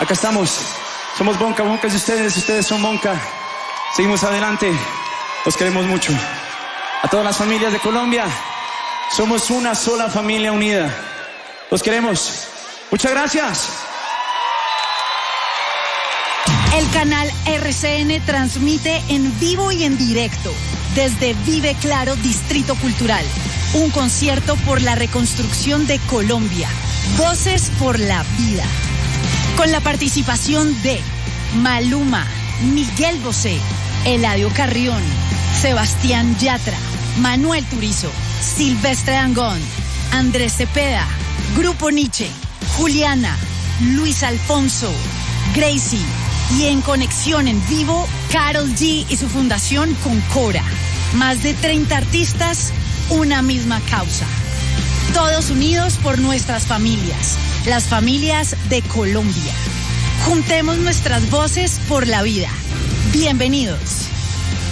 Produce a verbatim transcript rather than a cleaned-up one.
Acá estamos. Somos Bonka, Bonka es de ustedes, ustedes son Bonka. Seguimos adelante. Los queremos mucho. A todas las familias de Colombia, somos una sola familia unida. Los queremos. Muchas gracias. El canal R C N transmite en vivo y en directo desde Vive Claro Distrito Cultural. Un concierto por la reconstrucción de Colombia. Voces por la vida. Con la participación de Maluma, Miguel Bosé, Eladio Carrión, Sebastián Yatra, Manuel Turizo, Silvestre Dangond, Andrés Cepeda, Grupo Nietzsche, Juliana, Luis Alfonso, Gracie y en conexión en vivo, Karol G y su fundación Concora. Más de treinta artistas, una misma causa. Todos unidos por nuestras familias, las familias de Colombia. Juntemos nuestras voces por la vida. Bienvenidos.